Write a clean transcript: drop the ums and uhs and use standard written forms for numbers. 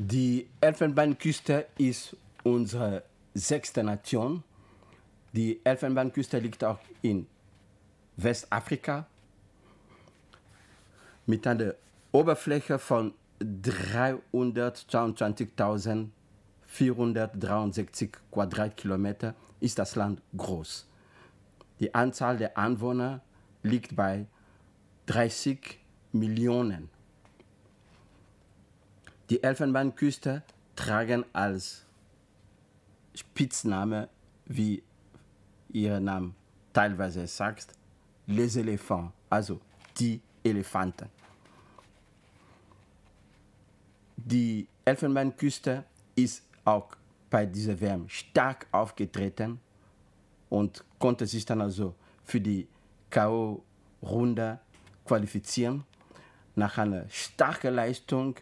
Die Elfenbeinküste ist unsere sechste Nation. Die Elfenbeinküste liegt auch in Westafrika mit einer Oberfläche von 322.463 Quadratkilometer ist das Land groß. Die Anzahl der Einwohner liegt bei 30 Millionen. Die Elfenbeinküste tragen als Spitzname, wie ihr Name teilweise sagt, les Elephants, also die Elefanten. Die Elfenbeinküste ist auch bei dieser WM stark aufgetreten und konnte sich dann also für die K.O.-Runde qualifizieren. Nach einer starken Leistung